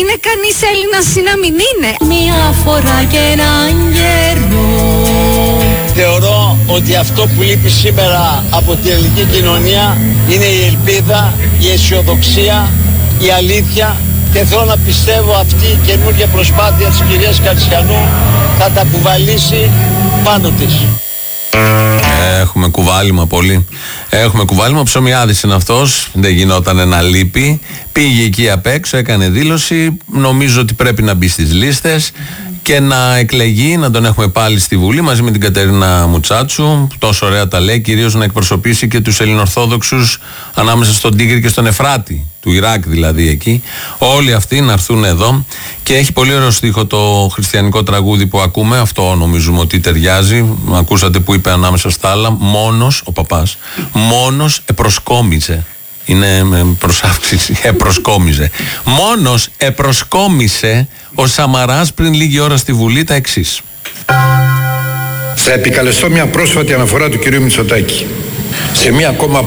Είναι κανείς Έλληνας ή να μην είναι? Μια φορά και έναν καιρό. Θεωρώ ότι αυτό που λείπει σήμερα από την ελληνική κοινωνία είναι η ελπίδα, η αισιοδοξία, η αλήθεια, και θέλω να πιστεύω αυτή η καινούργια προσπάθεια της κυρίας Καριστιανού θα τα κουβαλήσει πάνω της. Έχουμε κουβάλιμα πολύ. Έχουμε κουβάλιμα. Ψωμιάδης είναι αυτός. Δεν γινόταν να λείπει. Πήγε εκεί απ' έξω, έκανε δήλωση. Νομίζω ότι πρέπει να μπει στις λίστες και να εκλεγεί, να τον έχουμε πάλι στη Βουλή μαζί με την Κατερίνα Μουτσάτσου, που τόσο ωραία τα λέει, κυρίως να εκπροσωπήσει και τους Ελληνοορθόδοξους ανάμεσα στον Τίγρη και στον Εφράτη, του Ιράκ δηλαδή εκεί. Όλοι αυτοί να έρθουν εδώ. Και έχει πολύ ωραίο στίχο το χριστιανικό τραγούδι που ακούμε, αυτό νομίζουμε ότι ταιριάζει. Ακούσατε που είπε ανάμεσα στα άλλα, μόνος, ο παπάς, μόνος επροσκόμιζε. Είναι προς αύξηση, επροσκόμιζε. Μόνος επροσκόμισε ο Σαμαράς πριν λίγη ώρα στη Βουλή τα εξής. Θα επικαλεστώ μια πρόσφατη αναφορά του κυρίου Μητσοτάκη. Σε μια ακόμα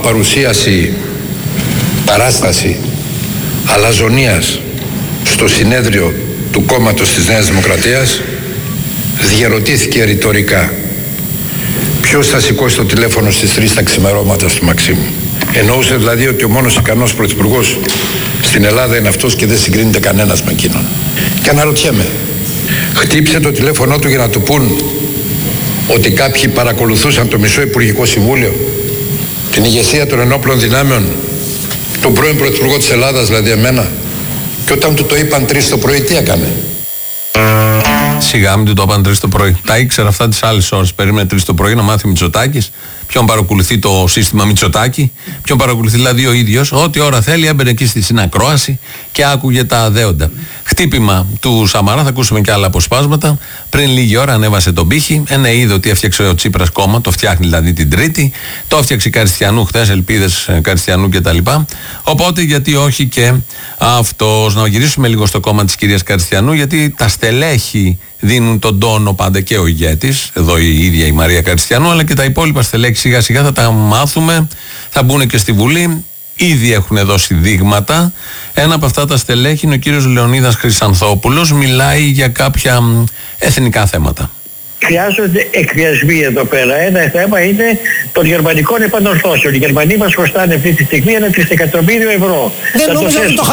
παράσταση αλαζονίας στο συνέδριο του κόμματος της Νέας Δημοκρατίας, διερωτήθηκε ρητορικά ποιος θα σηκώσει το τηλέφωνο στις 3 τα ξημερώματα στο Μαξίμου. Εννοούσε δηλαδή ότι ο μόνος ικανός πρωθυπουργός στην Ελλάδα είναι αυτός και δεν συγκρίνεται κανένας με εκείνον. Και αναρωτιέμαι, χτύπησε το τηλέφωνο του για να του πούν ότι κάποιοι παρακολουθούσαν το μισό Υπουργικό Συμβούλιο, την ηγεσία των ενόπλων δυνάμεων, τον πρώην πρωθυπουργό της Ελλάδας, δηλαδή εμένα, και όταν του το είπαν 3 το πρωί, τι έκανε? Σιγά μην του το είπαν 3 το πρωί. Τα ήξερα αυτά τις άλλες ώρες. Περίμενε 3 το πρωί να μάθει Μητσοτάκης. Ποιον παρακολουθεί το σύστημα Μητσοτάκη. Ποιον παρακολουθεί δηλαδή ο ίδιος. Ό,τι ώρα θέλει έμπαινε εκεί στη συνακρόαση και άκουγε τα αδέοντα. Χτύπημα του Σαμαρά, θα ακούσουμε και άλλα αποσπάσματα. Πριν λίγη ώρα ανέβασε τον πύχη. Είδε ότι έφτιαξε ο Τσίπρας κόμμα, το φτιάχνει δηλαδή την Τρίτη. Το έφτιαξε η Καριστιανού χθες, ελπίδες Καριστιανού κτλ. Οπότε γιατί όχι και αυτός. Να γυρίσουμε λίγο στο κόμμα της κυρίας Καριστιανού, γιατί τα στελέχη δίνουν τον τόνο πάντα, και ο ηγέτης, εδώ η ίδια η Μαρία Καριστιανού, αλλά και τα υπόλοιπα στελέχη σιγά σιγά θα τα μάθουμε, θα μπουν και στη Βουλή. Ήδη έχουν δώσει δείγματα. Ένα από αυτά τα στελέχη είναι ο κύριος Λεωνίδας Χρυσανθόπουλος. Μιλάει για κάποια εθνικά θέματα. Χρειάζονται εκβιασμοί εδώ πέρα. Ένα θέμα είναι των γερμανικών επανορθώσεων. Οι Γερμανοί μας χρωστάνε αυτή τη στιγμή 1 τρισεκατομμύριο ευρώ. Δεν νόμιζα ότι το